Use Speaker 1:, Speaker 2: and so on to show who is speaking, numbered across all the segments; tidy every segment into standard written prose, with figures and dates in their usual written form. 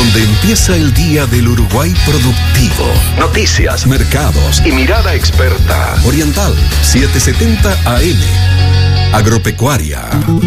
Speaker 1: donde empieza el día del Uruguay productivo. Noticias, mercados y mirada experta. Oriental 770 AM. Agropecuaria.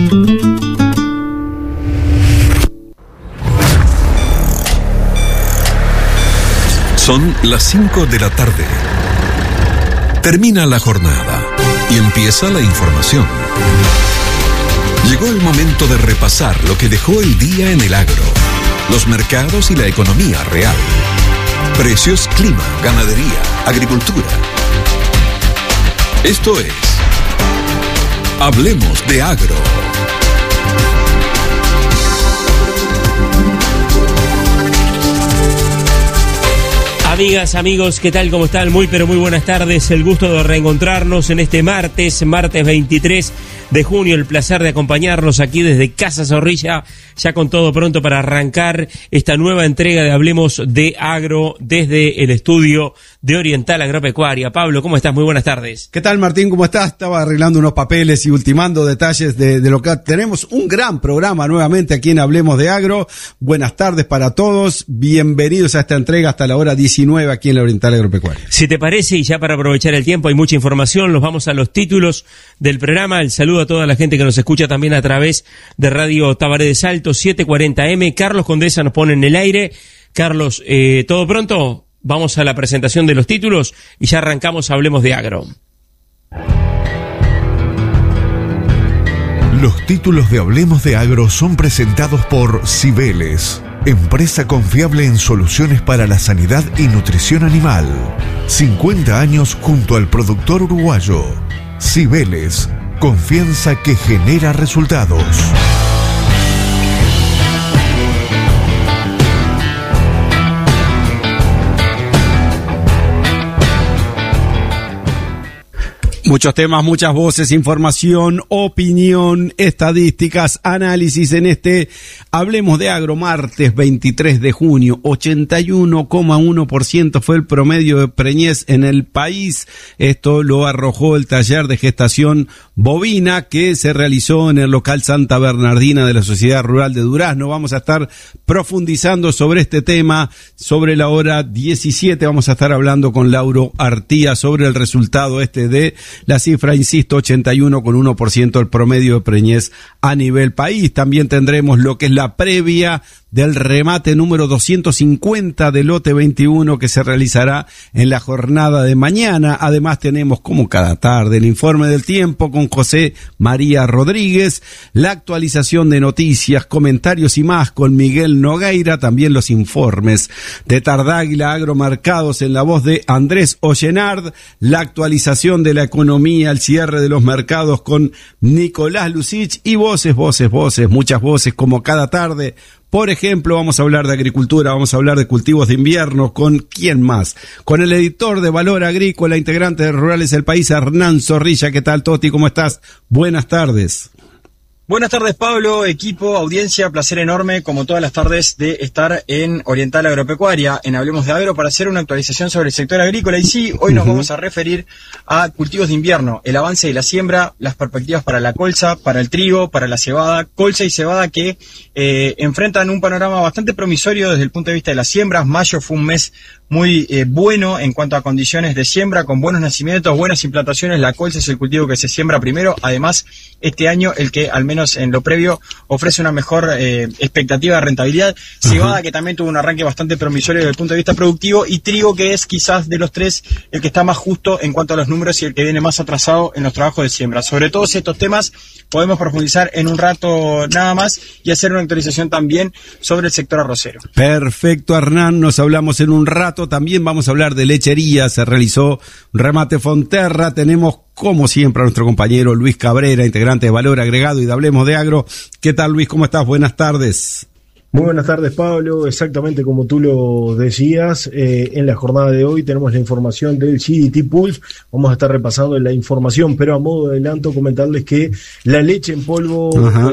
Speaker 1: Son las 5 de la tarde. Termina la jornada y empieza la información. Llegó el momento de repasar lo que dejó el día en el agro, los mercados y la economía real. Precios, clima, ganadería, agricultura. Esto es Hablemos de Agro.
Speaker 2: Amigas, amigos, ¿qué tal? ¿Cómo están? Muy buenas tardes. El gusto de reencontrarnos en este martes 23 de junio. El placer de acompañarnos aquí desde Casa Zorrilla, ya con todo pronto para arrancar esta nueva entrega de Hablemos de Agro desde el estudio de Oriental Agropecuaria. Pablo, ¿cómo estás? Muy buenas tardes.
Speaker 3: ¿Qué tal, Martín? ¿Cómo estás? Estaba arreglando unos papeles y ultimando detalles de lo que tenemos. Un gran programa nuevamente aquí en Hablemos de Agro. Buenas tardes para todos. Bienvenidos a esta entrega hasta la hora 19 aquí en la Oriental Agropecuaria.
Speaker 2: Si te parece, y ya para aprovechar el tiempo, hay mucha información, nos vamos a los títulos del programa. El saludo a toda la gente que nos escucha también a través de Radio Tabaré de Salto, 740M. Carlos Condesa nos pone en el aire. Carlos, ¿todo pronto? Vamos a la presentación de los títulos y ya arrancamos Hablemos de Agro.
Speaker 4: Los títulos de Hablemos de Agro son presentados por Cibeles, empresa confiable en soluciones para la sanidad y nutrición animal. 50 años junto al productor uruguayo. Cibeles, confianza que genera resultados.
Speaker 3: Muchos temas, muchas voces, información, opinión, estadísticas, análisis en este Hablemos de Agro, martes 23 de junio. 81,1% fue el promedio de preñez en el país. Esto lo arrojó el taller de gestación bovina que se realizó en el local Santa Bernardina de la Sociedad Rural de Durazno. Vamos a estar profundizando sobre este tema. Sobre la hora 17 vamos a estar hablando con Lauro Artía sobre el resultado de la cifra, insisto, 81,1% el promedio de preñez a nivel país. También tendremos lo que es la previa del remate número 250 del lote 21 que se realizará en la jornada de mañana. Además tenemos, como cada tarde, el informe del tiempo con José María Rodríguez, la actualización de noticias, comentarios y más con Miguel Nogueira, también los informes de Tardáguila Agromercados en la voz de Andrés Ollenard, la actualización de la economía, el cierre de los mercados con Nicolás Lucich y voces, muchas voces como cada tarde. Por ejemplo, vamos a hablar de agricultura, vamos a hablar de cultivos de invierno. ¿Con quién más? Con el editor de Valor Agrícola, integrante de Rurales del País, Hernán Zorrilla. ¿Qué tal, Toti? ¿Cómo estás? Buenas tardes.
Speaker 5: Buenas tardes, Pablo, equipo, audiencia, placer enorme, como todas las tardes, de estar en Oriental Agropecuaria, en Hablemos de Agro, para hacer una actualización sobre el sector agrícola. Y sí, hoy nos vamos a referir a cultivos de invierno, el avance de la siembra, las perspectivas para la colza, para el trigo, para la cebada, colza y cebada que enfrentan un panorama bastante promisorio desde el punto de vista de las siembras. Mayo fue un mes muy bueno en cuanto a condiciones de siembra, con buenos nacimientos, buenas implantaciones. La colza es el cultivo que se siembra primero, además este año el que al menos en lo previo ofrece una mejor expectativa de rentabilidad. Cebada, que también tuvo un arranque bastante promisorio desde el punto de vista productivo, y trigo, que es quizás de los tres el que está más justo en cuanto a los números y el que viene más atrasado en los trabajos de siembra. Sobre todos estos temas podemos profundizar en un rato nada más y hacer una actualización también sobre el sector arrocero.
Speaker 3: Perfecto, Hernán, nos hablamos en un rato. También vamos a hablar de lechería. Se realizó un remate Fonterra. Tenemos, como siempre, a nuestro compañero Luis Cabrera, integrante de Valor Agregado y de Hablemos de Agro. ¿Qué tal, Luis? ¿Cómo estás? Buenas tardes.
Speaker 6: Muy buenas tardes, Pablo. Exactamente como tú lo decías, en la jornada de hoy tenemos la información del GDT Pulse. Vamos a estar repasando la información, pero a modo de adelanto comentarles que la leche en polvo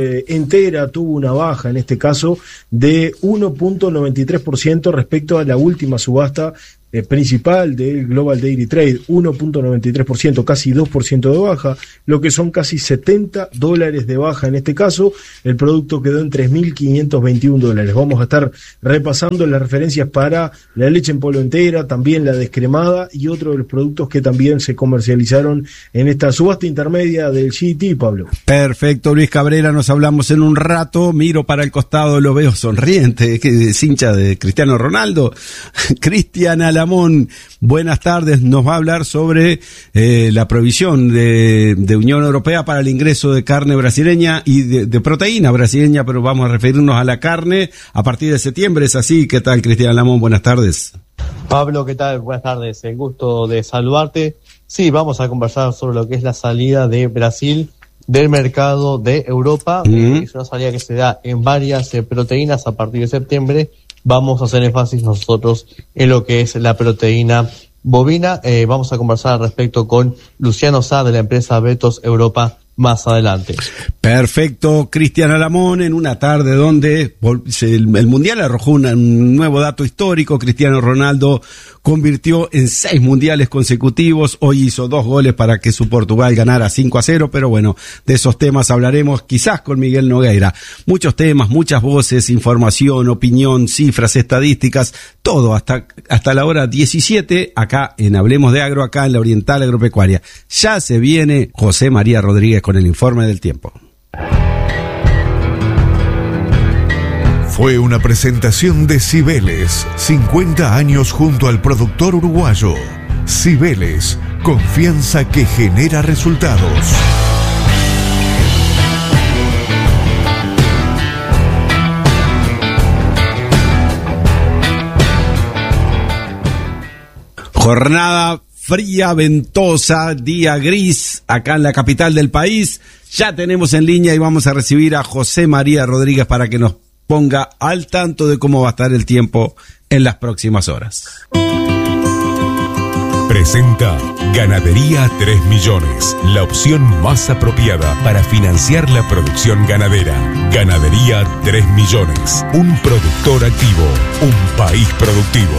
Speaker 6: entera tuvo una baja, en este caso, de 1.93% respecto a la última subasta principal del Global Daily Trade, 1.93%, casi 2% de baja, lo que son casi $70 de baja en este caso. El producto quedó en $3.521. Vamos a estar repasando las referencias para la leche en polvo entera, también la descremada y otro de los productos que también se comercializaron en esta subasta intermedia del GDT, Pablo.
Speaker 3: Perfecto, Luis Cabrera, nos hablamos en un rato. Miro para el costado, lo veo sonriente, que es hincha de Cristiano Ronaldo. Cristian Alamón, buenas tardes, nos va a hablar sobre la provisión de Unión Europea para el ingreso de carne brasileña y de proteína brasileña, pero vamos a referirnos a la carne a partir de septiembre, ¿es así? ¿Qué tal, Cristian Alamón? Buenas tardes.
Speaker 7: Pablo, ¿qué tal? Buenas tardes, el gusto de saludarte. Sí, vamos a conversar sobre lo que es la salida de Brasil del mercado de Europa. Es una salida que se da en varias proteínas a partir de septiembre. Vamos a hacer énfasis nosotros en lo que es la proteína bovina. Vamos a conversar al respecto con Luciano Sá de la empresa Betos Europa más adelante.
Speaker 3: Perfecto, Cristian Alamón, en una tarde donde el Mundial arrojó un nuevo dato histórico. Cristiano Ronaldo convirtió en 6 mundiales consecutivos, hoy hizo 2 goles para que su Portugal ganara 5-0, pero bueno, de esos temas hablaremos quizás con Miguel Nogueira. Muchos temas, muchas voces, información, opinión, cifras, estadísticas, todo hasta la hora 17, acá en Hablemos de Agro, acá en la Oriental Agropecuaria. Ya se viene José María Rodríguez con el informe del tiempo.
Speaker 4: Fue una presentación de Cibeles, 50 años junto al productor uruguayo. Cibeles, confianza que genera resultados.
Speaker 3: Jornada fría, ventosa, día gris, acá en la capital del país. Ya tenemos en línea y vamos a recibir a José María Rodríguez para que nos ponga al tanto de cómo va a estar el tiempo en las próximas horas.
Speaker 8: Presenta Ganadería 3 Millones, la opción más apropiada para financiar la producción ganadera. Ganadería 3 Millones, un productor activo, un país productivo.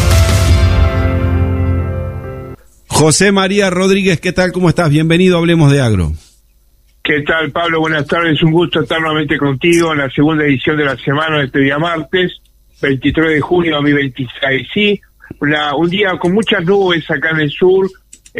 Speaker 3: José María Rodríguez, ¿qué tal? ¿Cómo estás? Bienvenido a Hablemos de Agro.
Speaker 9: ¿Qué tal, Pablo? Buenas tardes, un gusto estar nuevamente contigo en la segunda edición de la semana de este día martes, 23 de junio de 2026. Sí, un día con muchas nubes acá en el sur,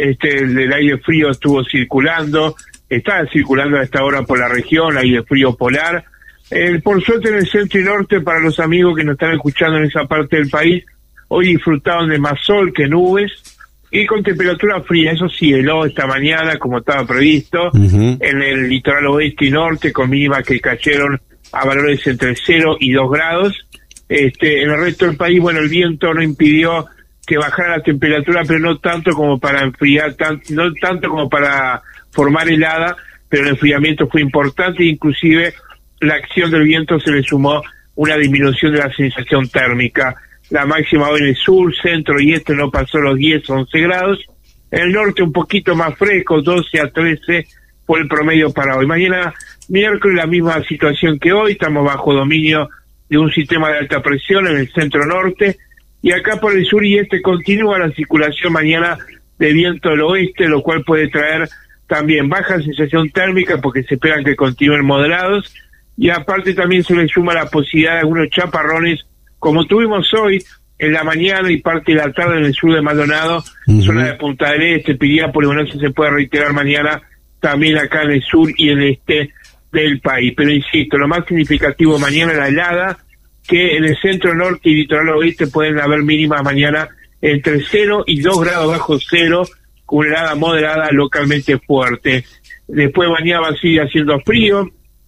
Speaker 9: el aire frío estuvo circulando, está circulando a esta hora por la región, aire frío polar. Por suerte en el centro y norte, para los amigos que nos están escuchando en esa parte del país, hoy disfrutaron de más sol que nubes, y con temperatura fría. Eso sí, heló esta mañana como estaba previsto, en el litoral oeste y norte, con mínimas que cayeron a valores entre 0 y 2 grados. En el resto del país, bueno, el viento no impidió que bajara la temperatura, pero no tanto como para enfriar, no tanto como para formar helada, pero el enfriamiento fue importante, inclusive la acción del viento se le sumó una disminución de la sensación térmica. La máxima hoy en el sur, centro y este no pasó los 10, 11 grados. En el norte un poquito más fresco, 12 a 13 fue el promedio para hoy. Mañana, miércoles, la misma situación que hoy. Estamos bajo dominio de un sistema de alta presión en el centro norte. Y acá por el sur y este continúa la circulación mañana de viento del oeste, lo cual puede traer también baja sensación térmica porque se esperan que continúen moderados. Y aparte también se le suma la posibilidad de algunos chaparrones como tuvimos hoy en la mañana y parte de la tarde en el sur de Maldonado, zona de Punta del Este, Piriápolis, bueno, eso se puede reiterar mañana también acá en el sur y en el este del país. Pero insisto, lo más significativo mañana es la helada, que en el centro norte y litoral oeste pueden haber mínimas mañana entre 0 y 2 grados bajo cero, con una helada moderada localmente fuerte. Después mañana va a seguir haciendo frío,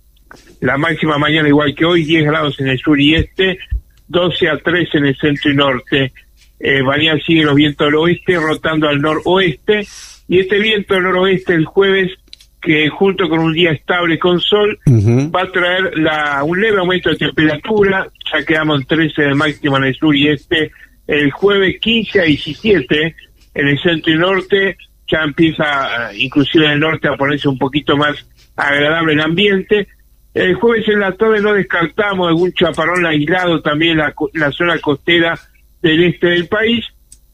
Speaker 9: la máxima mañana igual que hoy, 10 grados en el sur y este, 12 a 13 en el centro y norte. Mañana siguen los vientos del oeste rotando al noroeste, y este viento del noroeste el jueves, que junto con un día estable con sol, va a traer un leve aumento de temperatura. Ya quedamos en 13 de máxima en el sur y este. El jueves 15 a 17 en el centro y norte, ya empieza inclusive en el norte a ponerse un poquito más agradable el ambiente. El jueves en la tarde no descartamos algún chaparrón aislado también en la zona costera del este del país.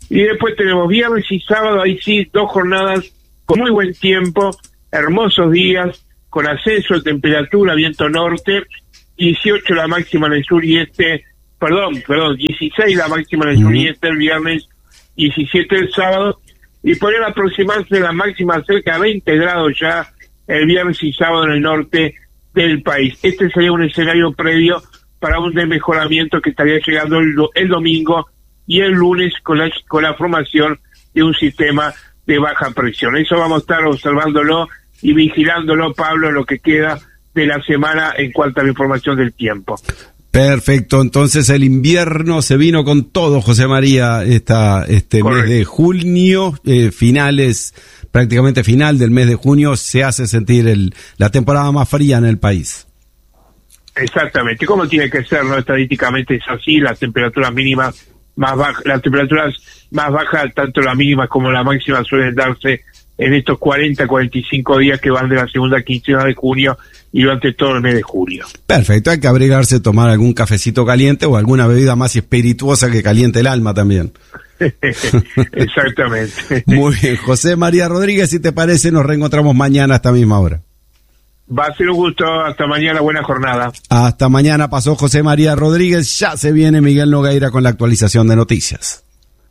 Speaker 9: Y después tenemos viernes y sábado, ahí sí, 2 jornadas con muy buen tiempo, hermosos días, con ascenso de temperatura, viento norte, 18 la máxima en el sur y este, 16 la máxima en el sur y este el viernes, 17 el sábado, y podrían aproximarse la máxima cerca de 20 grados ya el viernes y sábado en el norte del país. Este sería un escenario previo para un desmejoramiento que estaría llegando el domingo y el lunes con la formación de un sistema de baja presión. Eso vamos a estar observándolo y vigilándolo, Pablo, en lo que queda de la semana en cuanto a la información del tiempo.
Speaker 3: Perfecto, entonces el invierno se vino con todo, José María, este mes de junio, prácticamente final del mes de junio, se hace sentir la temporada más fría en el país.
Speaker 9: Exactamente, como tiene que ser, ¿no? Estadísticamente es así, las temperaturas mínimas más bajas, las temperaturas más bajas, tanto las mínimas como la máxima suelen darse en estos 40-45 días que van de la segunda quincena de junio y durante todo el mes de julio.
Speaker 3: Perfecto, hay que abrigarse, tomar algún cafecito caliente o alguna bebida más espirituosa que caliente el alma también.
Speaker 9: Exactamente.
Speaker 3: Muy bien, José María Rodríguez, si te parece, nos reencontramos mañana a esta misma hora.
Speaker 9: Va a ser un gusto, hasta mañana, buena jornada.
Speaker 3: Hasta mañana, pasó José María Rodríguez, ya se viene Miguel Nogueira con la actualización de noticias.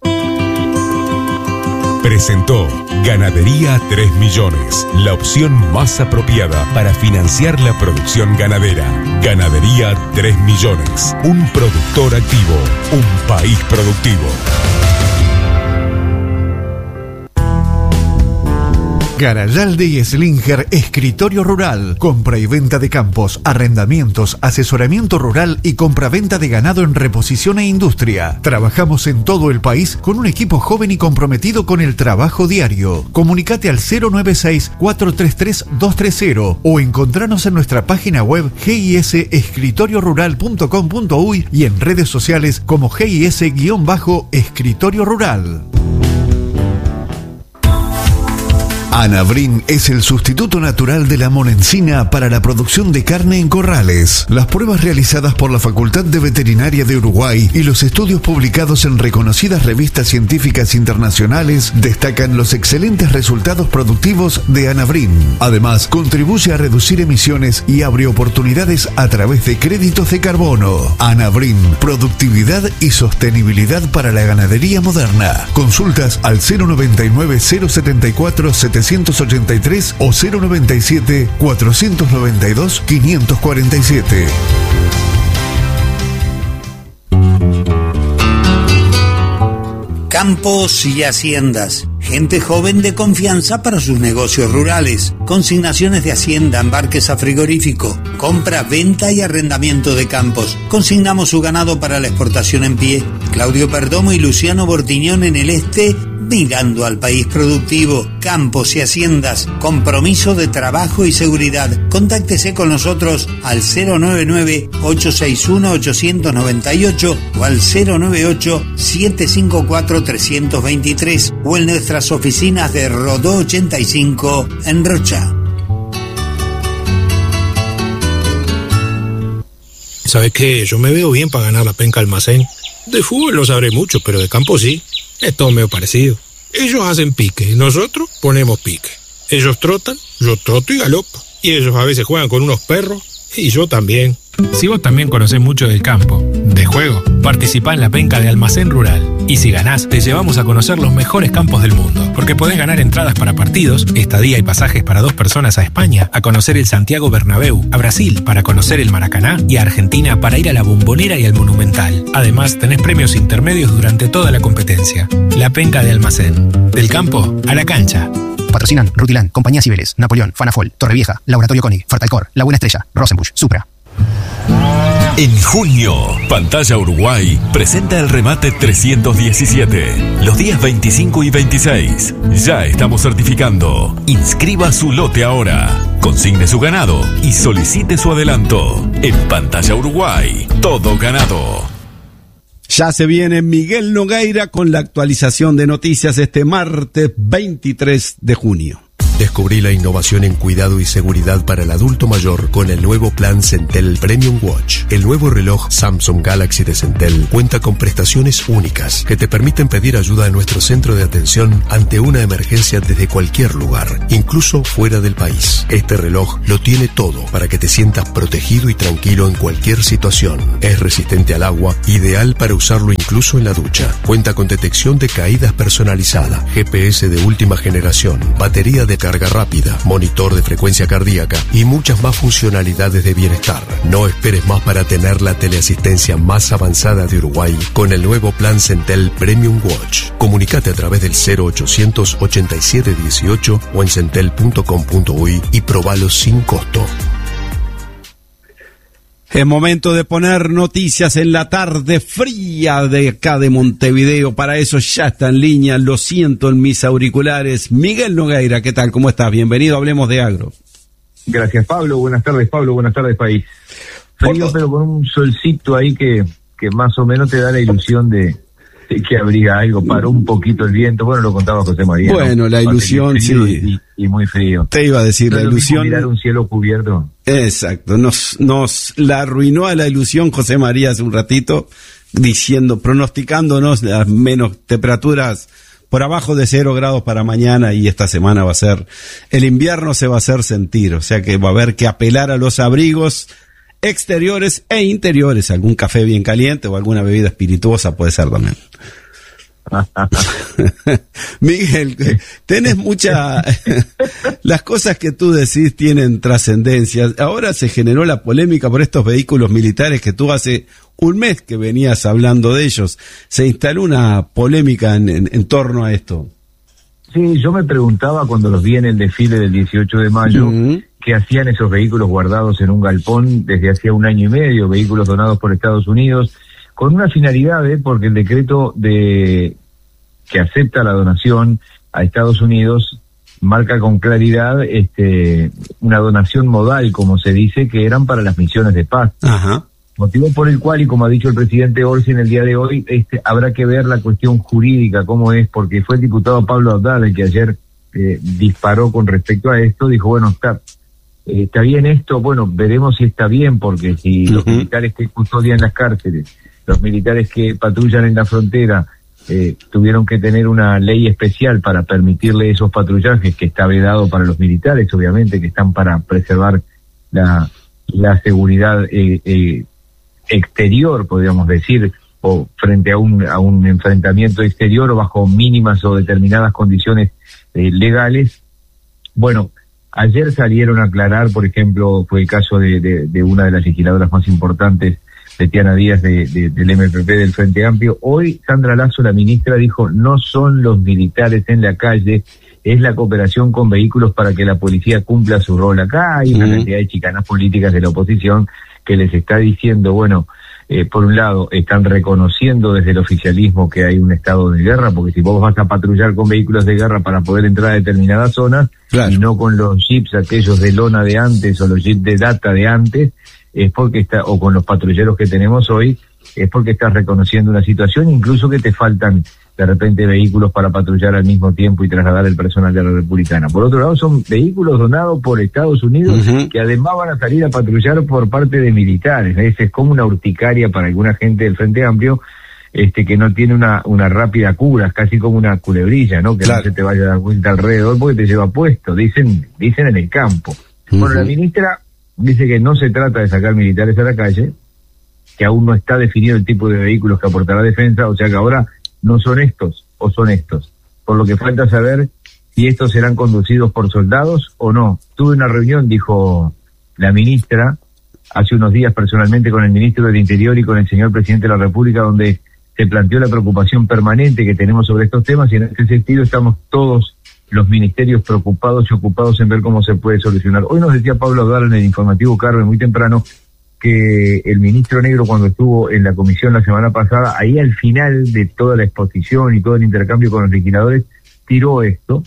Speaker 8: Presentó Ganadería 3 Millones, la opción más apropiada para financiar la producción ganadera. Ganadería 3 Millones, un productor activo, un país productivo.
Speaker 4: Garayalde y Slinger, escritorio rural, compra y venta de campos, arrendamientos, asesoramiento rural y compra-venta de ganado en reposición e industria. Trabajamos en todo el país con un equipo joven y comprometido con el trabajo diario. Comunicate al 096-433-230 o encontranos en nuestra página web gisescritoriorural.com.uy y en redes sociales como GIS-escritorio rural. Anabrin es el sustituto natural de la monencina para la producción de carne en corrales. Las pruebas realizadas por la Facultad de Veterinaria de Uruguay y los estudios publicados en reconocidas revistas científicas internacionales destacan los excelentes resultados productivos de Anabrin. Además, contribuye a reducir emisiones y abre oportunidades a través de créditos de carbono. Anabrin, productividad y sostenibilidad para la ganadería moderna. Consultas al 099-074-783 o 097-492-547.
Speaker 10: Campos y haciendas. Gente joven de confianza para sus negocios rurales. Consignaciones de hacienda, embarques a frigorífico, compra, venta y arrendamiento de campos. Consignamos su ganado para la exportación en pie. Claudio Perdomo y Luciano Bortiñón en el este, mirando al país productivo. Campos y haciendas, compromiso de trabajo y seguridad. Contáctese con nosotros al 099-861-898 o al 098-754-323 o en nuestras oficinas de Rodó 85 en Rocha.
Speaker 11: ¿Sabes qué? Yo me veo bien para ganar la penca almacén. De fútbol no sabré mucho, pero de campo sí. Es todo medio parecido. Ellos hacen pique, nosotros ponemos pique. Ellos trotan, yo troto y galopo. Y ellos a veces juegan con unos perros, y yo también.
Speaker 12: Si vos también conocés mucho del campo, de juego, participá en la penca de Almacén Rural. Y si ganás, te llevamos a conocer los mejores campos del mundo. Porque podés ganar entradas para partidos, estadía y pasajes para 2 personas a España, a conocer el Santiago Bernabéu, a Brasil para conocer el Maracaná y a Argentina para ir a la Bombonera y al Monumental. Además, tenés premios intermedios durante toda la competencia. La penca de Almacén. Del campo a la cancha.
Speaker 13: Patrocinan Rutiland, Compañía Cibeles, Napoleón, Fanafol, Torrevieja, Laboratorio Koenig, Fartalcor, La Buena Estrella, Rosenbusch, Supra.
Speaker 8: En junio, Pantalla Uruguay presenta el remate 317. Los días 25 y 26. Ya estamos certificando. Inscriba su lote ahora. Consigne su ganado y solicite su adelanto. En Pantalla Uruguay, todo ganado.
Speaker 3: Ya se viene Miguel Nogueira con la actualización de noticias este martes 23 de junio.
Speaker 14: Descubrí la innovación en cuidado y seguridad para el adulto mayor con el nuevo plan Centel Premium Watch. El nuevo reloj Samsung Galaxy de Centel cuenta con prestaciones únicas que te permiten pedir ayuda a nuestro centro de atención ante una emergencia desde cualquier lugar, incluso fuera del país. Este reloj lo tiene todo para que te sientas protegido y tranquilo en cualquier situación. Es resistente al agua, ideal para usarlo incluso en la ducha. Cuenta con detección de caídas personalizada, GPS de última generación, batería de carga rápida, monitor de frecuencia cardíaca y muchas más funcionalidades de bienestar. No esperes más para tener la teleasistencia más avanzada de Uruguay con el nuevo plan Centel Premium Watch. Comunicate a través del 0800 87 18 o en centel.com.uy y probalo sin costo.
Speaker 3: Es momento de poner noticias en la tarde fría de acá de Montevideo. Para eso ya está en línea, lo siento en mis auriculares, Miguel Nogueira. ¿Qué tal? ¿Cómo estás? Bienvenido, hablemos de agro.
Speaker 15: Gracias, Pablo. Buenas tardes, Pablo. Buenas tardes, país. Frío, pero con un solcito ahí que más o menos te da la ilusión de que abriga algo. Paró un poquito el viento. Bueno, lo contaba José María.
Speaker 3: Bueno, ¿no? La ilusión, sí.
Speaker 15: Y muy frío.
Speaker 3: Te iba a decir,
Speaker 15: no
Speaker 3: la ilusión.
Speaker 15: Mirar un cielo cubierto.
Speaker 3: Exacto. Nos la arruinó a la ilusión José María hace un ratito, pronosticándonos las menos temperaturas por abajo de 0 grados para mañana, y esta semana el invierno se va a hacer sentir. O sea que va a haber que apelar a los abrigos exteriores e interiores. Algún café bien caliente o alguna bebida espirituosa puede ser también. Miguel, tenés las cosas que tú decís tienen trascendencia. Ahora se generó la polémica por estos vehículos militares que tú hace un mes que venías hablando de ellos. Se instaló una polémica en torno a esto.
Speaker 15: Sí, yo me preguntaba cuando los vi en el desfile del 18 de mayo, qué hacían esos vehículos guardados en un galpón desde hacía 1 año y medio, vehículos donados por Estados Unidos, con una finalidad, porque el decreto que acepta la donación a Estados Unidos marca con claridad una donación modal, como se dice, que eran para las misiones de paz.
Speaker 3: Ajá.
Speaker 15: Motivo por el cual, y como ha dicho el presidente Orsi en el día de hoy, habrá que ver la cuestión jurídica, cómo es, porque fue el diputado Pablo Abdal el que ayer disparó con respecto a esto. Dijo, bueno, está bien esto, bueno, veremos si está bien, porque si los militares que custodian las cárceles, los militares que patrullan en la frontera, tuvieron que tener una ley especial para permitirle esos patrullajes, que está vedado para los militares, obviamente, que están para preservar la seguridad exterior, podríamos decir, o frente a un enfrentamiento exterior, o bajo mínimas o determinadas condiciones legales. Bueno, ayer salieron a aclarar, por ejemplo, fue el caso de una de las legisladoras más importantes, Tetiana Díaz, del MPP del Frente Amplio. Hoy Sandra Lasso, la ministra, dijo, no son los militares en la calle, es la cooperación con vehículos para que la policía cumpla su rol. Acá hay una cantidad de chicanas políticas de la oposición que les está diciendo, bueno, por un lado, están reconociendo desde el oficialismo que hay un estado de guerra, porque si vos vas a patrullar con vehículos de guerra para poder entrar a determinadas zonas, claro, y no con los jeeps aquellos de lona de antes o los jeeps de data de antes, es porque o con los patrulleros que tenemos hoy, es porque estás reconociendo una situación, incluso que te faltan de repente vehículos para patrullar al mismo tiempo y trasladar el personal de la Republicana. Por otro lado, son vehículos donados por Estados Unidos, que además van a salir a patrullar por parte de militares. Es como una urticaria para alguna gente del Frente Amplio, que no tiene una rápida cura, es casi como una culebrilla, ¿no? Que claro, no se te vaya a dar vuelta alrededor porque te lleva puesto, dicen en el campo. Bueno, la ministra dice que no se trata de sacar militares a la calle, que aún no está definido el tipo de vehículos que aportará defensa, o sea que ahora no son estos o son estos. Por lo que falta saber si estos serán conducidos por soldados o no. Tuve una reunión, dijo la ministra, hace unos días personalmente con el ministro del Interior y con el señor presidente de la República, donde se planteó la preocupación permanente que tenemos sobre estos temas, y en este sentido estamos todos los ministerios preocupados y ocupados en ver cómo se puede solucionar. Hoy nos decía Pablo Abdal en el informativo Carmen muy temprano que el ministro Negro, cuando estuvo en la comisión la semana pasada, ahí al final de toda la exposición y todo el intercambio con los legisladores, tiró esto.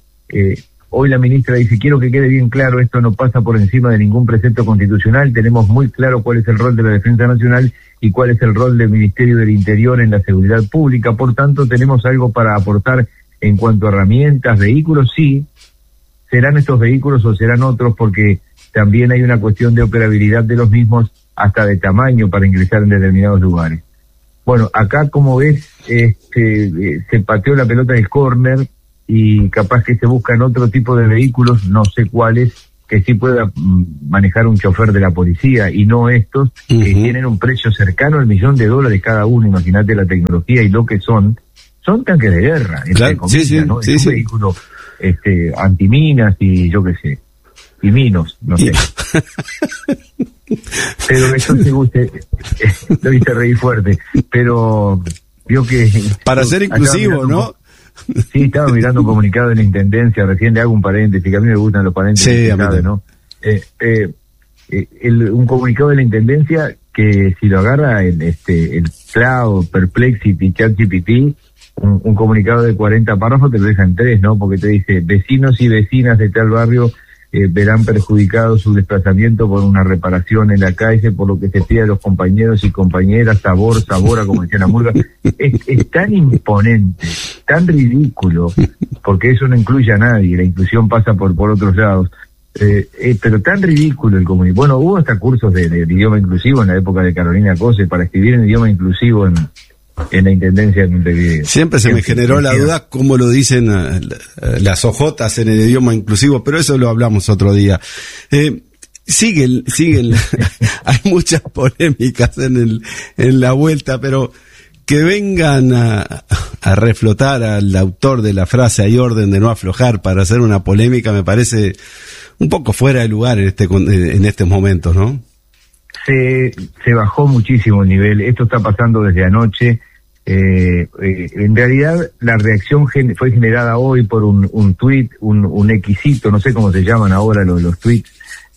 Speaker 15: Hoy la ministra dice, quiero que quede bien claro, esto no pasa por encima de ningún precepto constitucional, tenemos muy claro cuál es el rol de la Defensa Nacional y cuál es el rol del Ministerio del Interior en la seguridad pública, por tanto tenemos algo para aportar en cuanto a herramientas, vehículos, sí, ¿serán estos vehículos o serán otros? Porque también hay una cuestión de operabilidad de los mismos, hasta de tamaño para ingresar en determinados lugares. Bueno, acá como ves, se pateó la pelota del córner y capaz que se buscan otro tipo de vehículos, no sé cuáles, que sí pueda manejar un chofer de la policía y no estos que tienen un precio cercano al $1.000.000 cada uno. Imagínate la tecnología y lo que son tanques de guerra, entre comillas, ¿no? Es un vehículo antiminas y yo qué sé, y minos, no sé. Pero eso se guste, lo hice reír fuerte, pero vio que...
Speaker 3: Para ser inclusivo, ¿no?
Speaker 15: Sí, estaba mirando un comunicado de la Intendencia, recién le hago un paréntesis, que a mí me gustan los paréntesis, ¿no? Un comunicado de la Intendencia que si lo agarra el Cloud, Perplexity, ChatGPT, un comunicado de 40 párrafos te lo deja en 3, ¿no? Porque te dice, vecinos y vecinas de tal barrio verán perjudicado su desplazamiento por una reparación en la calle, por lo que se pide a los compañeros y compañeras, sabora, como decía la murga. Es tan imponente, tan ridículo, porque eso no incluye a nadie, la inclusión pasa por otros lados, pero tan ridículo el comunicado. Bueno, hubo hasta cursos de idioma inclusivo en la época de Carolina Cose, para escribir en idioma inclusivo en la Intendencia de Montevideo.
Speaker 3: Siempre se me generó la duda cómo lo dicen las ojotas en el idioma inclusivo, pero eso lo hablamos otro día. Siguen, hay muchas polémicas en la vuelta, pero que vengan a reflotar al autor de la frase "hay orden de no aflojar" para hacer una polémica me parece un poco fuera de lugar en estos momentos, ¿no?
Speaker 15: Se bajó muchísimo el nivel. Esto está pasando desde anoche. En realidad la reacción fue generada hoy por un tuit, un exito, no sé cómo se llaman ahora los tuits,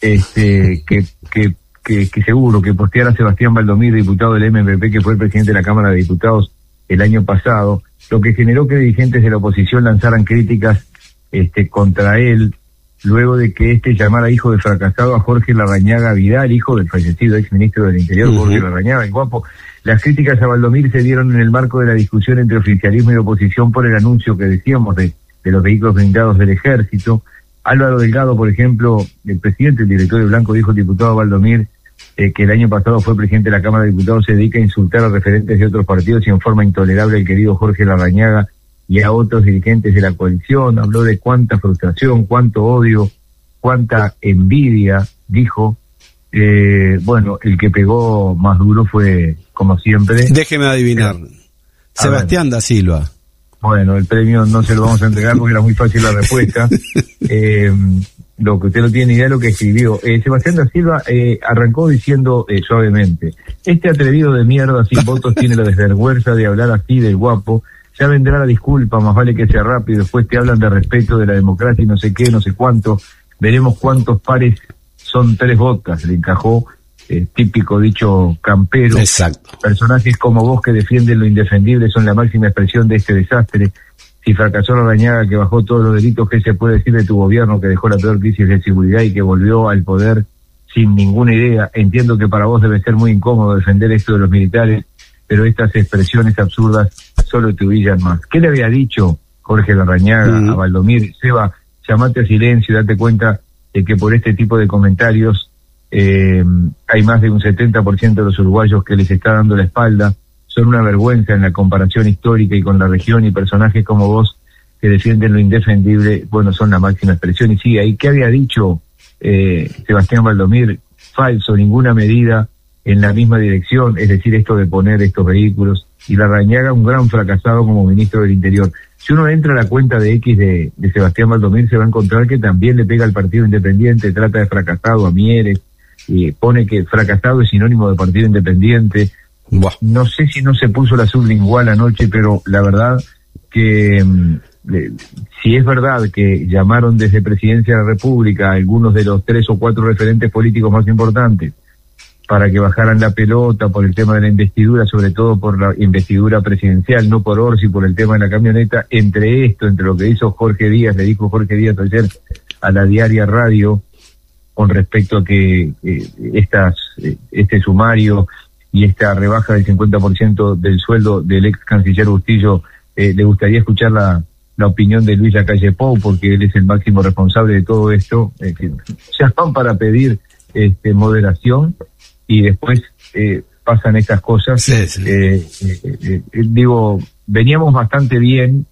Speaker 15: que seguro que posteara Sebastián Baldomir, diputado del MPP, que fue el presidente de la Cámara de Diputados el año pasado, lo que generó que dirigentes de la oposición lanzaran críticas contra él, luego de que llamara hijo de fracasado a Jorge Larrañaga Vidal, hijo del fallecido exministro del Interior, Jorge Larrañaga, el guapo. Las críticas a Baldomir se dieron en el marco de la discusión entre oficialismo y oposición por el anuncio que decíamos de los vehículos blindados del Ejército. Álvaro Delgado, por ejemplo, el presidente del directorio blanco, dijo el diputado Baldomir, que el año pasado fue presidente de la Cámara de Diputados, se dedica a insultar a referentes de otros partidos y en forma intolerable al querido Jorge Larrañaga y a otros dirigentes de la coalición. Habló de cuánta frustración, cuánto odio, cuánta envidia, dijo. Bueno, el que pegó más duro fue, como siempre...
Speaker 3: Déjeme adivinar, Sebastián da Silva.
Speaker 15: Bueno, el premio no se lo vamos a entregar porque era muy fácil la respuesta. Lo que usted no tiene idea de lo que escribió. Sebastián da Silva arrancó diciendo suavemente: este atrevido de mierda sin votos tiene la desvergüenza de hablar así del guapo. Ya vendrá la disculpa, más vale que sea rápido. Después te hablan de respeto, de la democracia y no sé qué, no sé cuánto. Veremos cuántos pares son 3 vodkas. Le encajó, típico dicho campero.
Speaker 3: Exacto.
Speaker 15: Personajes como vos que defienden lo indefendible son la máxima expresión de este desastre. Si fracasó Larrañaga, que bajó todos los delitos, ¿qué se puede decir de tu gobierno, que dejó la peor crisis de seguridad y que volvió al poder sin ninguna idea? Entiendo que para vos debe ser muy incómodo defender esto de los militares, pero estas expresiones absurdas solo te humillan más. ¿Qué le había dicho Jorge Larrañaga a Baldomir? Seba, llamate a silencio y date cuenta de que por este tipo de comentarios hay más de un 70% de los uruguayos que les está dando la espalda. Son una vergüenza en la comparación histórica y con la región, y personajes como vos que defienden lo indefendible, bueno, son la máxima expresión. Y sí, ahí, ¿qué había dicho Sebastián Baldomir? Falso, ninguna medida en la misma dirección, es decir, esto de poner estos vehículos. Y Larrañaga, un gran fracasado como ministro del Interior. Si uno entra a la cuenta de X de Sebastián Baldomir, se va a encontrar que también le pega al Partido Independiente, trata de fracasado a Mieres, y pone que fracasado es sinónimo de Partido Independiente. No sé si no se puso la sublingual anoche, pero la verdad que si es verdad que llamaron desde Presidencia de la República a algunos de los 3 o 4 referentes políticos más importantes para que bajaran la pelota por el tema de la investidura, sobre todo por la investidura presidencial, no por Orsi, por el tema de la camioneta, entre lo que hizo Jorge Díaz, le dijo Jorge Díaz ayer a la Diaria Radio, con respecto a que este sumario y esta rebaja del 50% del sueldo del ex canciller Bustillo, le gustaría escuchar la la opinión de Luis Lacalle Pou, porque él es el máximo responsable de todo esto. Llaman para pedir moderación y después pasan estas cosas.
Speaker 3: Sí, sí.
Speaker 15: Digo, veníamos bastante bien,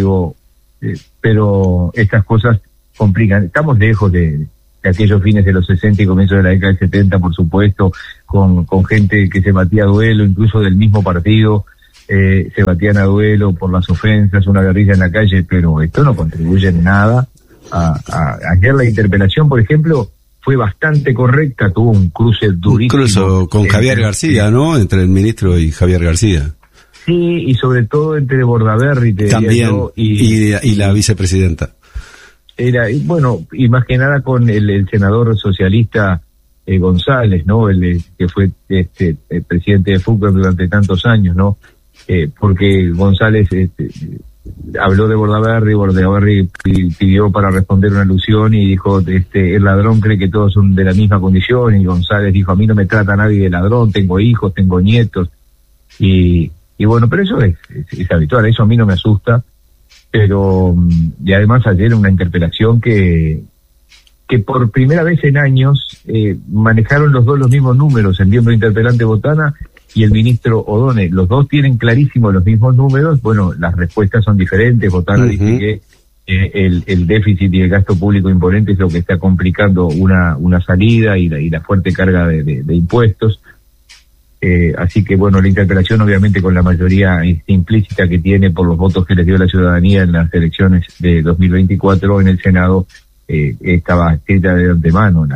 Speaker 15: pero estas cosas complican. Estamos lejos de aquellos fines de los 60 y comienzos de la década del 70, por supuesto, con gente que se batía a duelo, incluso del mismo partido, se batían a duelo por las ofensas, una guerrilla en la calle, pero esto no contribuye en nada. Ayer la interpelación, por ejemplo, fue bastante correcta, tuvo un cruce durísimo.
Speaker 3: Incluso con Javier García, ¿no? Entre el ministro y Javier García.
Speaker 15: Sí, y sobre todo entre Bordaberry,
Speaker 3: también, y la vicepresidenta.
Speaker 15: Bueno, y más que nada con el senador socialista González, ¿no? El que fue el presidente de Fútbol durante tantos años, ¿no? Porque González habló de Bordaberry pidió para responder una alusión y dijo, el ladrón cree que todos son de la misma condición, y González dijo, a mí no me trata nadie de ladrón, tengo hijos, tengo nietos, y bueno, pero eso es habitual, eso a mí no me asusta, pero, y además ayer una interpelación que por primera vez en años manejaron los dos los mismos números, el miembro interpelante Botana y el ministro O'Donnell. Los dos tienen clarísimos los mismos números. Bueno, las respuestas son diferentes. Botana dice que el déficit y el gasto público imponente es lo que está complicando una salida y la fuerte carga de impuestos. Así que bueno, la interpelación obviamente con la mayoría implícita que tiene por los votos que les dio la ciudadanía en las elecciones de 2024 en el Senado, estaba escrita de antemano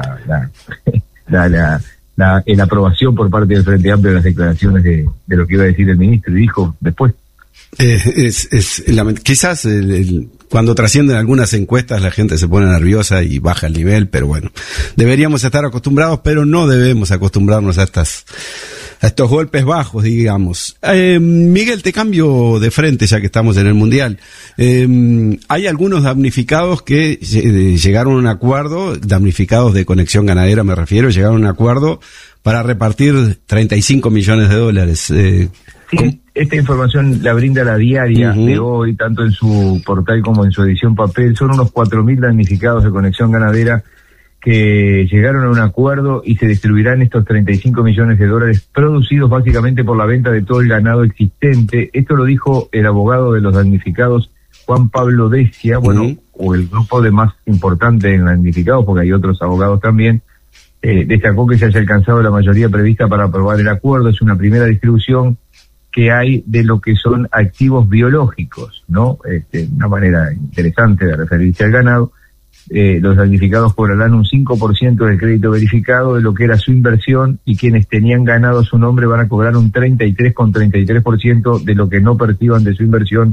Speaker 15: la aprobación por parte del Frente Amplio de las declaraciones de lo que iba a decir el ministro, y dijo después.
Speaker 3: Quizás cuando trascienden algunas encuestas la gente se pone nerviosa y baja el nivel, pero bueno, deberíamos estar acostumbrados, pero no debemos acostumbrarnos a estos golpes bajos, digamos. Miguel, te cambio de frente ya que estamos en el Mundial. Hay algunos damnificados que llegaron a un acuerdo, damnificados de Conexión Ganadera me refiero, llegaron a un acuerdo para repartir $35 millones.
Speaker 15: Sí, esta información la brinda La Diaria de hoy, tanto en su portal como en su edición papel. Son unos 4.000 damnificados de Conexión Ganadera que llegaron a un acuerdo y se distribuirán estos $35 millones producidos básicamente por la venta de todo el ganado existente. Esto lo dijo el abogado de los damnificados, Juan Pablo Decia, bueno, o el grupo de más importante en damnificados, porque hay otros abogados también. Destacó que se haya alcanzado la mayoría prevista para aprobar el acuerdo. Es una primera distribución que hay de lo que son activos biológicos, ¿no? Una manera interesante de referirse al ganado. Los damnificados cobrarán un 5% del crédito verificado de lo que era su inversión, y quienes tenían ganado a su nombre van a cobrar un 33,33% de lo que no perciban de su inversión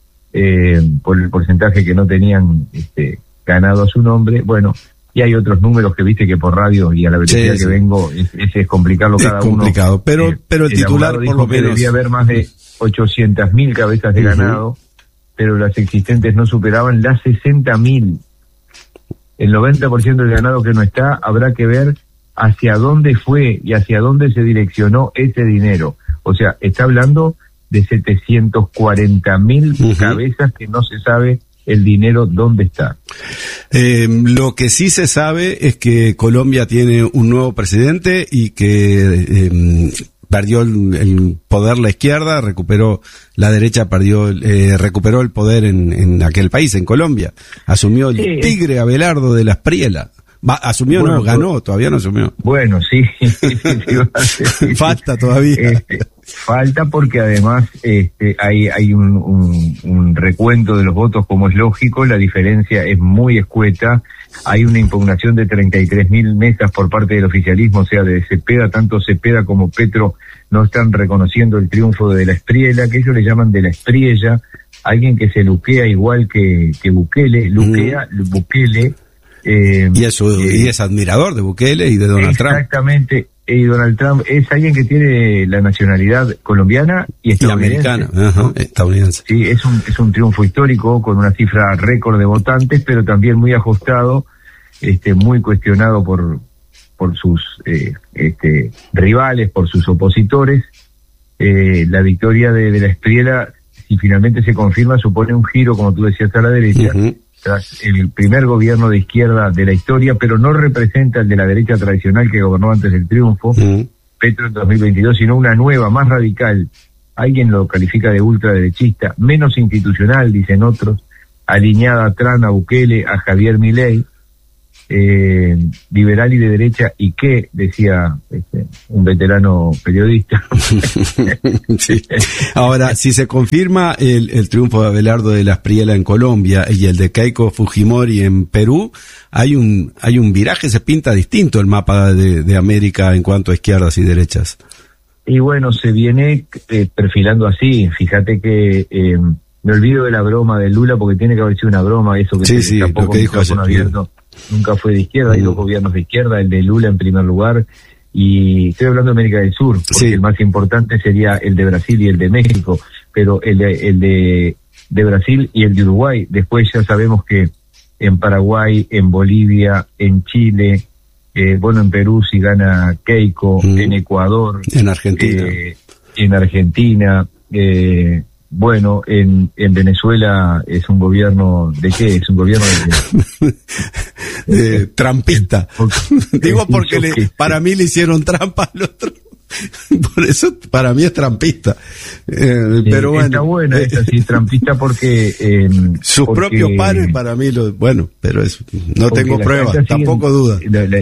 Speaker 15: por el porcentaje que no tenían ganado a su nombre. Bueno, y hay otros números que viste que por radio y a la velocidad que vengo es complicarlo cada uno. Es complicado,
Speaker 3: pero el titular por lo menos
Speaker 15: debía haber más de 800.000 cabezas de ganado, pero las existentes no superaban las 60.000. El 90% del ganado que no está, habrá que ver hacia dónde fue y hacia dónde se direccionó ese dinero. O sea, está hablando de 740.000 cabezas que no se sabe el dinero dónde está.
Speaker 3: Lo que sí se sabe es que Colombia tiene un nuevo presidente y que perdió el poder la izquierda, recuperó la derecha, recuperó el poder en aquel país, en Colombia. Asumió el tigre Abelardo de la Espriella. Asumió, bueno, no, ganó, todavía no asumió.
Speaker 15: Bueno, sí.
Speaker 3: Falta todavía.
Speaker 15: Falta porque además hay un recuento de los votos, como es lógico, la diferencia es muy escueta. Hay una impugnación de 33.000 mesas por parte del oficialismo, o sea, de Cepeda. Tanto Cepeda como Petro no están reconociendo el triunfo de la Espriella, que ellos le llaman de la Espriella, alguien que se luquea igual que Bukele, Bukele.
Speaker 3: Y es admirador de Bukele y de Donald Trump.
Speaker 15: Exactamente, y Donald Trump es alguien que tiene la nacionalidad colombiana y estadounidense.
Speaker 3: Y americana, estadounidense.
Speaker 15: Sí, es un triunfo histórico con una cifra récord de votantes, pero también muy ajustado, muy cuestionado por sus rivales, por sus opositores. La victoria de la Espriella si finalmente se confirma, supone un giro, como tú decías, a la derecha, tras el primer gobierno de izquierda de la historia, pero no representa el de la derecha tradicional que gobernó antes del triunfo, Petro en 2022, sino una nueva, más radical. Alguien lo califica de ultraderechista, menos institucional, dicen otros, alineada a Trump, a Bukele, a Javier Milei, liberal y de derecha, y que, decía un veterano periodista.
Speaker 3: Sí. Ahora, si se confirma el triunfo de Abelardo de las Priela en Colombia y el de Keiko Fujimori en Perú, hay un viraje, se pinta distinto el mapa de América en cuanto a izquierdas y derechas.
Speaker 15: Y bueno, se viene perfilando así. Fíjate que me olvido de la broma de Lula, porque tiene que haber sido una broma, eso que
Speaker 3: sí,
Speaker 15: tampoco
Speaker 3: lo que dijo ayer,
Speaker 15: abierto. Nunca fue de izquierda, hay dos gobiernos de izquierda, el de Lula en primer lugar, y estoy hablando de América del Sur, porque el más importante sería el de Brasil y el de México, pero el de Brasil y el de Uruguay. Después ya sabemos que en Paraguay, en Bolivia, en Chile, en Perú si gana Keiko, en Ecuador,
Speaker 3: en Argentina,
Speaker 15: en Venezuela es un gobierno ¿de qué? Es un gobierno
Speaker 3: de trampista. Digo porque para mí le hicieron trampa al otro. Por eso para mí es trampista. Pero bueno.
Speaker 15: Está buena esa, sí, trampista porque
Speaker 3: sus propios padres para mí pero eso no tengo pruebas, tampoco duda.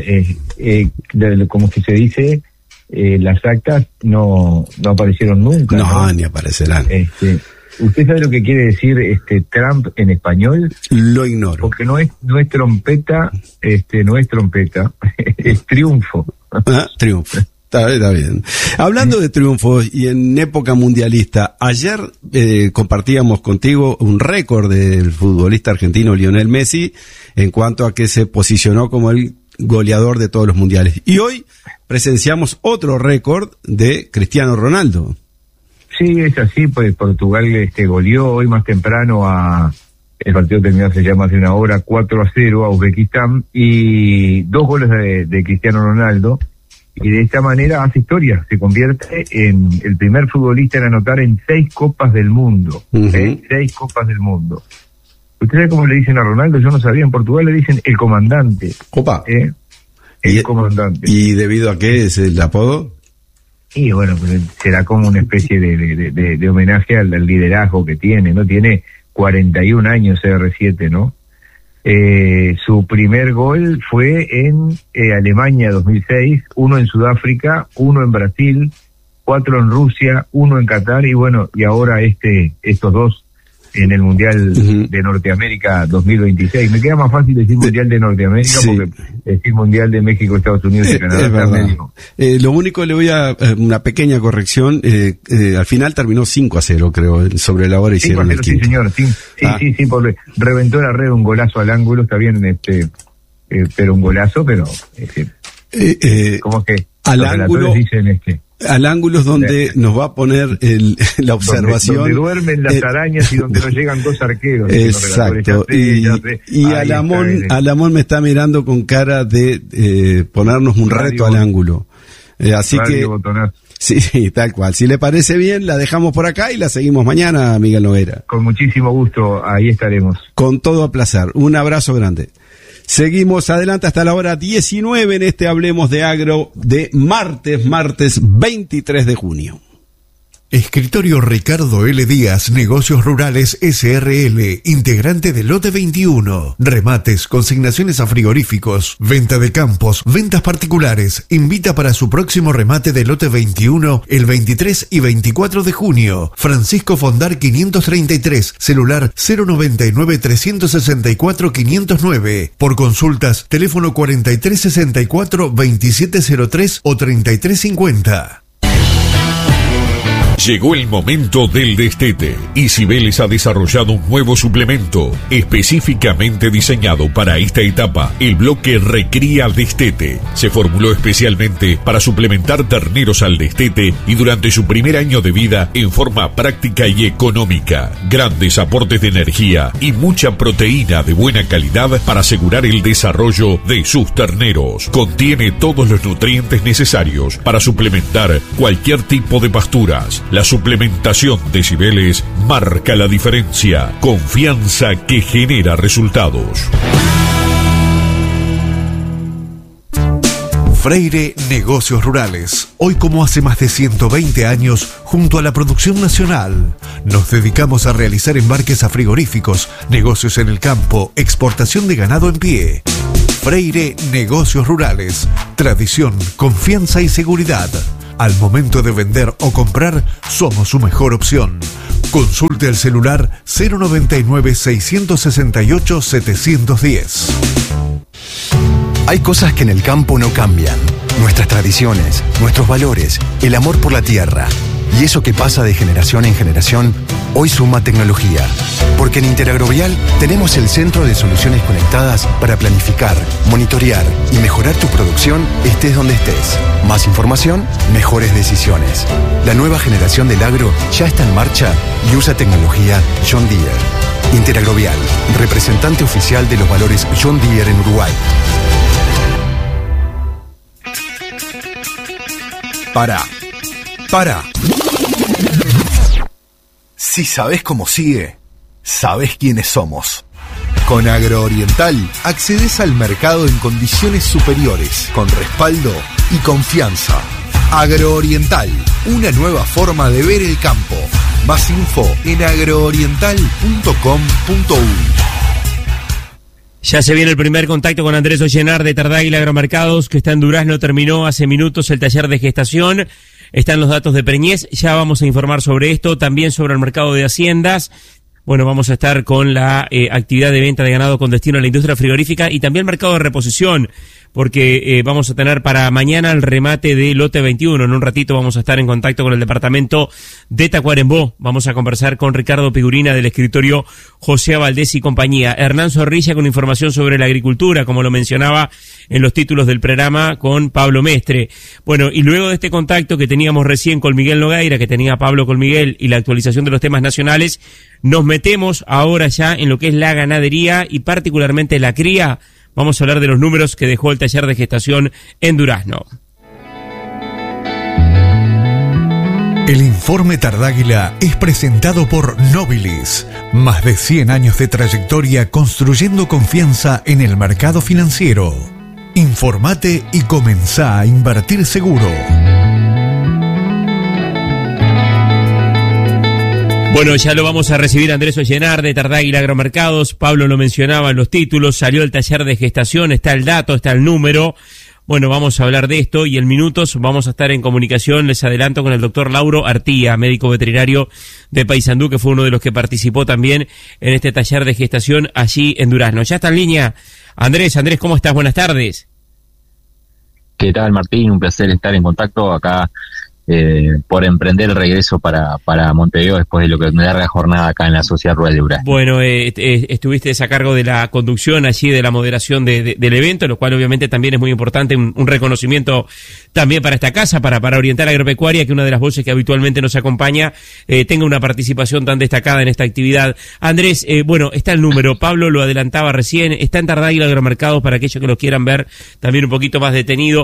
Speaker 15: Como que se dice, las actas no aparecieron nunca.
Speaker 3: No, ni aparecerán.
Speaker 15: ¿Usted sabe lo que quiere decir Trump en español?
Speaker 3: Lo ignoro.
Speaker 15: Porque no es trompeta, no es trompeta, es triunfo.
Speaker 3: Triunfo. Está bien. Hablando de triunfos y en época mundialista, ayer compartíamos contigo un récord del futbolista argentino Lionel Messi en cuanto a que se posicionó como el goleador de todos los mundiales. Y hoy presenciamos otro récord de Cristiano Ronaldo.
Speaker 15: Sí, es así, pues Portugal goleó hoy más temprano el partido terminó hace ya más de una hora, 4-0 a Uzbekistán, y 2 goles de Cristiano Ronaldo, y de esta manera hace historia, se convierte en el primer futbolista en anotar en 6 Copas del Mundo, 6 Copas del Mundo. ¿Usted sabe cómo le dicen a Ronaldo? Yo no sabía, en Portugal le dicen el comandante.
Speaker 3: Opa.
Speaker 15: El comandante.
Speaker 3: ¿Y debido a qué es el apodo?
Speaker 15: Y bueno, pues será como una especie de homenaje al liderazgo que tiene, ¿no? Tiene 41 años CR7, ¿no? Su primer gol fue en Alemania 2006, 1 en Sudáfrica, 1 en Brasil, 4 en Rusia, 1 en Qatar, y bueno, y ahora estos 2 en el Mundial de Norteamérica 2026. Me queda más fácil decir Mundial de Norteamérica porque decir Mundial de México, Estados Unidos y Canadá está medio.
Speaker 3: Lo único, le voy a una pequeña corrección, al final terminó 5-0, creo, sobre la hora hicieron el quinto.
Speaker 15: Sí, señor, sí, porque reventó la red, un golazo al ángulo, está bien, pero un golazo, pero como que
Speaker 3: al ángulo dicen al ángulo es donde nos va a poner la observación.
Speaker 15: Donde duermen las arañas y donde no llegan 2 arqueros.
Speaker 3: Exacto. Y Alamón me está mirando con cara de ponernos un reto al ángulo. Así que... Sí, tal cual. Si le parece bien, la dejamos por acá y la seguimos mañana, Miguel Noguera.
Speaker 15: Con muchísimo gusto, ahí estaremos.
Speaker 3: Con todo placer. Un abrazo grande. Seguimos adelante hasta la hora 19 en Hablemos de Agro de martes 23 de junio.
Speaker 4: Escritorio Ricardo L. Díaz, Negocios Rurales S.R.L., integrante de Lote 21. Remates, consignaciones a frigoríficos, venta de campos, ventas particulares. Invita para su próximo remate de Lote 21 el 23 y 24 de junio. Francisco Fondar 533, celular 099-364-509. Por consultas, teléfono 4364-2703 o 3350.
Speaker 8: Llegó el momento del destete y Cibeles ha desarrollado un nuevo suplemento específicamente diseñado para esta etapa, el bloque Recría Destete. Se formuló especialmente para suplementar terneros al destete y durante su primer año de vida en forma práctica y económica. Grandes aportes de energía y mucha proteína de buena calidad para asegurar el desarrollo de sus terneros. Contiene todos los nutrientes necesarios para suplementar cualquier tipo de pasturas. La suplementación de Cibeles marca la diferencia. Confianza que genera resultados.
Speaker 4: Freire Negocios Rurales. Hoy, como hace más de 120 años, junto a la producción nacional, nos dedicamos a realizar embarques a frigoríficos, negocios en el campo, exportación de ganado en pie. Freire Negocios Rurales. Tradición, confianza y seguridad. Al momento de vender o comprar, somos su mejor opción. Consulte el celular 099-668-710.
Speaker 16: Hay cosas que en el campo no cambian. Nuestras tradiciones, nuestros valores, el amor por la tierra. Y eso que pasa de generación en generación, hoy suma tecnología. Porque en Interagrovial tenemos el Centro de Soluciones Conectadas para planificar, monitorear y mejorar tu producción estés donde estés. Más información, mejores decisiones. La nueva generación del agro ya está en marcha y usa tecnología John Deere. Interagrovial, representante oficial de los valores John Deere en Uruguay.
Speaker 17: Para. Si sabés cómo sigue, sabés quiénes somos. Con Agrooriental accedes al mercado en condiciones superiores, con respaldo y confianza. Agrooriental, una nueva forma de ver el campo. Más info en agrooriental.com.uy.
Speaker 2: Ya se viene el primer contacto con Andrés Ollenar de Tardáguila Agromercados, que está en Durazno. Terminó hace minutos el taller de gestación. Están los datos de preñez. Ya vamos a informar sobre esto, también sobre el mercado de haciendas. Bueno, vamos a estar con la actividad de venta de ganado con destino a la industria frigorífica y también mercado de reposición, porque vamos a tener para mañana el remate de lote 21. En un ratito vamos a estar en contacto con el departamento de Tacuarembó. Vamos a conversar con Ricardo Pigurina del escritorio José Valdés y compañía. Hernán Zorrilla con información sobre la agricultura, como lo mencionaba en los títulos del programa con Pablo Mestre. Bueno, y luego de este contacto que teníamos recién con Miguel Nogueira, que tenía Pablo con Miguel, y la actualización de los temas nacionales, nos metemos ahora ya en lo que es la ganadería y particularmente la cría. Vamos a hablar de los números que dejó el taller de gestación en Durazno.
Speaker 4: El informe Tardáguila es presentado por Nobilis. Más de 100 años de trayectoria construyendo confianza en el mercado financiero. Informate y comenzá a invertir seguro.
Speaker 2: Bueno, ya lo vamos a recibir Andrés Ollenar de Tardáguila Agromercados. Pablo lo mencionaba en los títulos, salió el taller de gestación, está el dato, está el número. Bueno, vamos a hablar de esto y en minutos vamos a estar en comunicación, les adelanto, con el doctor Lauro Artía, médico veterinario de Paysandú, que fue uno de los que participó también en este taller de gestación allí en Durazno. Ya está en línea Andrés, ¿cómo estás? Buenas tardes.
Speaker 18: ¿Qué tal, Martín? Un placer estar en contacto acá por emprender el regreso para Montevideo después de lo que es una larga jornada acá en la Sociedad Rural de Durazno.
Speaker 2: Bueno, estuviste a cargo de la conducción allí, de la moderación del evento, lo cual obviamente también es muy importante, un reconocimiento también para esta casa, para Oriental Agropecuaria, que una de las voces que habitualmente nos acompaña tenga una participación tan destacada en esta actividad. Andrés, bueno, está el número, Pablo lo adelantaba recién, está en Tardáguila Agromercados para aquellos que lo quieran ver también un poquito más detenido.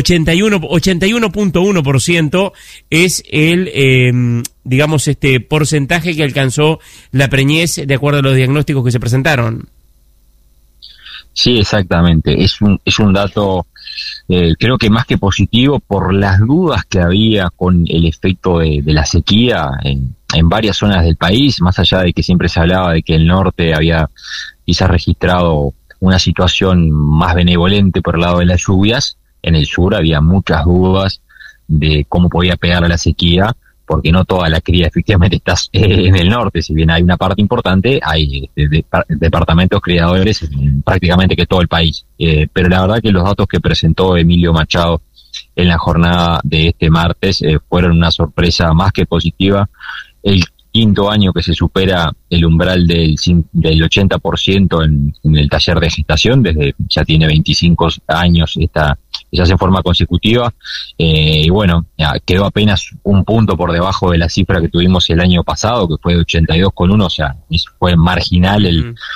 Speaker 2: 81.1% es el, digamos, porcentaje que alcanzó la preñez de acuerdo a los diagnósticos que se presentaron.
Speaker 18: Sí, exactamente. Es un dato, creo que más que positivo, por las dudas que había con el efecto de la sequía en varias zonas del país, más allá de que siempre se hablaba de que el norte había quizás registrado una situación más benevolente por el lado de las lluvias. En el sur había muchas dudas de cómo podía pegar a la sequía, porque no toda la cría efectivamente está en el norte. Si bien hay una parte importante, hay departamentos criadores en prácticamente que todo el país. Pero la verdad que los datos que presentó Emilio Machado en la jornada de este martes fueron una sorpresa más que positiva. El quinto año que se supera el umbral del 80% en el taller de gestación, desde ya tiene 25 años se hace en forma consecutiva, y bueno, quedó apenas un punto por debajo de la cifra que tuvimos el año pasado, que fue de 82,1, o sea, fue marginal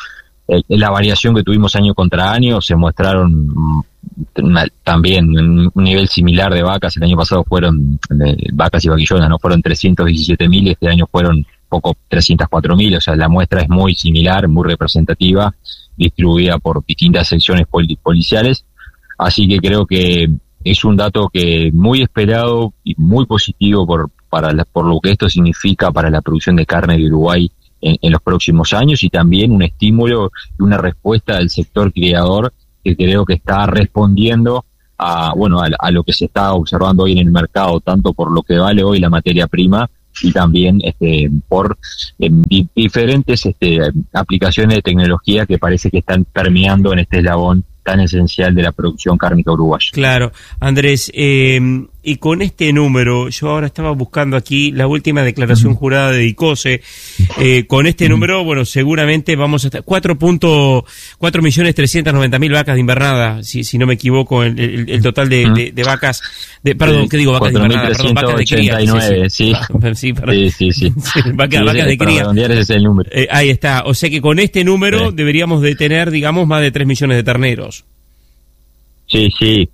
Speaker 18: la variación que tuvimos año contra año, se mostraron también un nivel similar de vacas. El año pasado fueron vacas y vaquillonas, no fueron 317.000, este año fueron poco 304.000, o sea, la muestra es muy similar, muy representativa, distribuida por distintas secciones policiales, así que creo que es un dato que muy esperado y muy positivo por lo que esto significa para la producción de carne de Uruguay en los próximos años, y también un estímulo y una respuesta del sector criador que creo que está respondiendo a lo que se está observando hoy en el mercado, tanto por lo que vale hoy la materia prima y también por diferentes aplicaciones de tecnología que parece que están permeando en este eslabón tan esencial de la producción cárnica uruguaya.
Speaker 2: Claro, Andrés, y con este número, yo ahora estaba buscando aquí la última declaración jurada de ICOSE, con este número, bueno, seguramente vamos a estar 4.390.000 vacas de invernada, si no me equivoco, el total de vacas, vacas de invernada, vacas de cría. 4.389, sí. Sí. Vacas de cría.
Speaker 18: Redondear ese es el número.
Speaker 2: Ahí está, o sea que con este número deberíamos de tener, digamos, más de 3 millones de terneros.
Speaker 18: Sí.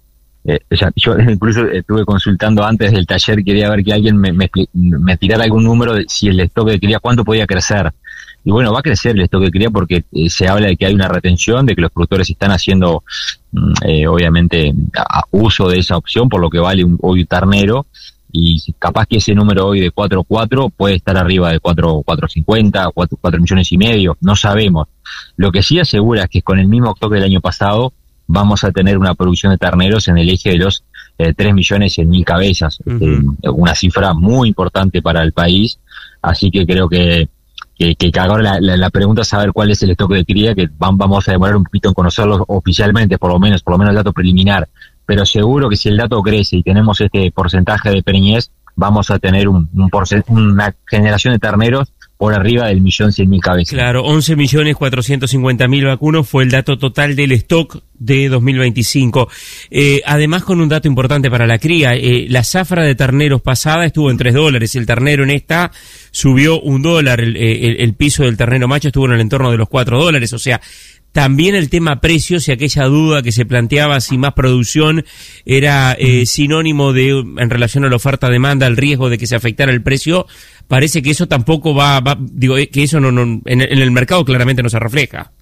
Speaker 18: Yo incluso estuve consultando antes del taller, quería ver que alguien me tirara algún número de si el stock de cría, cuánto podía crecer. Y bueno, va a crecer el stock de cría porque se habla de que hay una retención, de que los productores están haciendo, obviamente, uso de esa opción, por lo que vale hoy un ternero, y capaz que ese número hoy de 4.4 puede estar arriba de 4.50, 4 millones y medio, no sabemos. Lo que sí asegura es que con el mismo stock del año pasado, vamos a tener una producción de terneros en el eje de los 3.100.000 cabezas, una cifra muy importante para el país, así que creo que ahora la pregunta es saber cuál es el stock de cría, que vamos a demorar un poquito en conocerlo oficialmente, por lo menos el dato preliminar, pero seguro que si el dato crece y tenemos este porcentaje de preñez, vamos a tener una generación de terneros por arriba del 1.100.000 cabezas.
Speaker 2: Claro, 11.450.000 vacunos fue el dato total del stock de 2025. Además, con un dato importante para la cría, la zafra de terneros pasada estuvo en $3, el ternero en esta subió $1, el piso del ternero macho estuvo en el entorno de los $4, o sea, también el tema precios y aquella duda que se planteaba si más producción era sinónimo de, en relación a la oferta-demanda, el riesgo de que se afectara el precio, parece que eso tampoco que eso no en el mercado claramente no se refleja.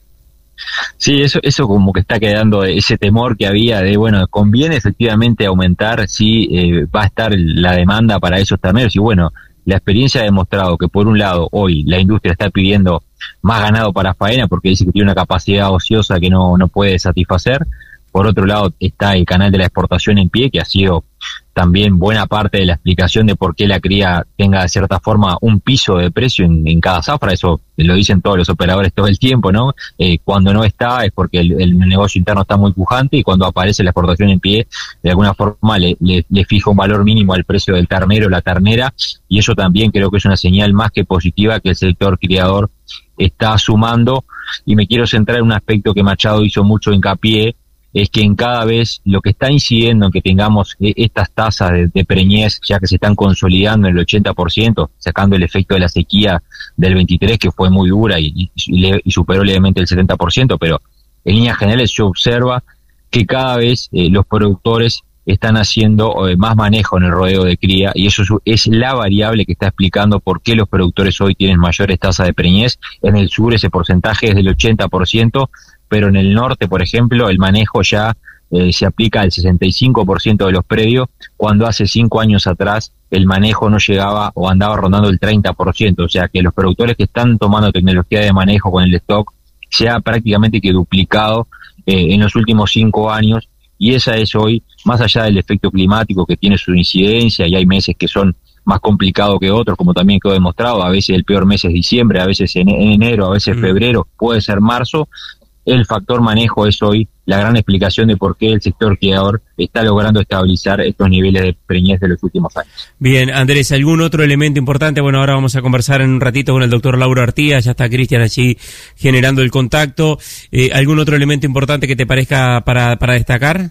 Speaker 18: Sí, eso como que está quedando ese temor que había de, bueno, conviene efectivamente aumentar si va a estar la demanda para esos terneros, y bueno, la experiencia ha demostrado que por un lado hoy la industria está pidiendo más ganado para faena porque dice que tiene una capacidad ociosa que no puede satisfacer. Por otro lado está el canal de la exportación en pie, que ha sido también buena parte de la explicación de por qué la cría tenga de cierta forma un piso de precio en cada zafra. Eso lo dicen todos los operadores todo el tiempo, ¿no? Cuando no está es porque el negocio interno está muy pujante, y cuando aparece la exportación en pie, de alguna forma le fija un valor mínimo al precio del ternero o la ternera, y eso también creo que es una señal más que positiva que el sector criador está sumando. Y me quiero centrar en un aspecto que Machado hizo mucho hincapié, es que en cada vez lo que está incidiendo en que tengamos estas tasas de preñez, ya que se están consolidando en el 80%, sacando el efecto de la sequía del 23, que fue muy dura y superó levemente el 70%, pero en líneas generales yo observo que cada vez los productores están haciendo más manejo en el rodeo de cría, y eso es la variable que está explicando por qué los productores hoy tienen mayores tasas de preñez. En el sur ese porcentaje es del 80%, pero en el norte, por ejemplo, el manejo ya se aplica al 65% de los predios, cuando hace 5 años atrás el manejo no llegaba o andaba rondando el 30%, o sea que los productores que están tomando tecnología de manejo con el stock se ha prácticamente que duplicado en los últimos 5 años, y esa es hoy, más allá del efecto climático que tiene su incidencia, y hay meses que son más complicados que otros, como también quedó demostrado, a veces el peor mes es diciembre, a veces en enero, a veces febrero, puede ser marzo. El factor manejo es hoy la gran explicación de por qué el sector criador está logrando estabilizar estos niveles de preñez de los últimos años.
Speaker 2: Bien, Andrés, ¿algún otro elemento importante? Bueno, ahora vamos a conversar en un ratito con el doctor Lauro Artigas, ya está Cristian allí generando el contacto. ¿Algún otro elemento importante que te parezca para destacar?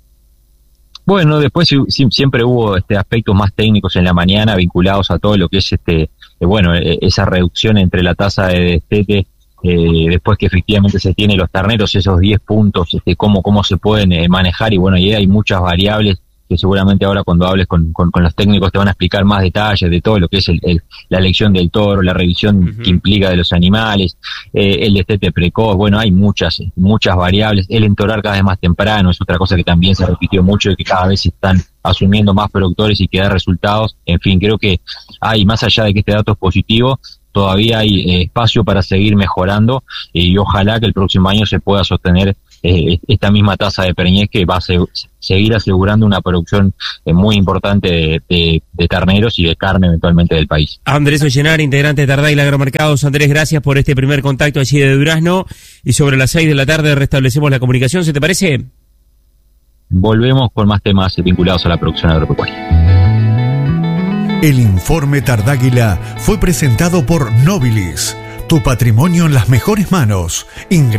Speaker 18: Bueno, después siempre hubo aspectos más técnicos en la mañana vinculados a todo lo que es esa reducción entre la tasa de destete después que efectivamente se tiene los terneros, esos 10 puntos, cómo se pueden manejar, y bueno, ahí hay muchas variables que seguramente ahora cuando hables con los técnicos te van a explicar más detalles de todo lo que es la elección del toro, la revisión que implica de los animales, el destete precoz. Bueno, hay muchas variables. El entorar cada vez más temprano es otra cosa que también se repitió mucho, y que cada vez se están asumiendo más productores y que da resultados. En fin, creo que hay, más allá de que este dato es positivo, todavía hay espacio para seguir mejorando, y ojalá que el próximo año se pueda sostener esta misma tasa de preñez, que va a seguir asegurando una producción muy importante de terneros y de carne eventualmente del país.
Speaker 2: Andrés Ollenar, integrante de Tarday Agromercados. Andrés, gracias por este primer contacto allí de Durazno, y sobre las 6 de la tarde restablecemos la comunicación, ¿se te parece?
Speaker 18: Volvemos con más temas vinculados a la producción agropecuaria.
Speaker 4: El informe Tardáguila fue presentado por Nobilis, tu patrimonio en las mejores manos.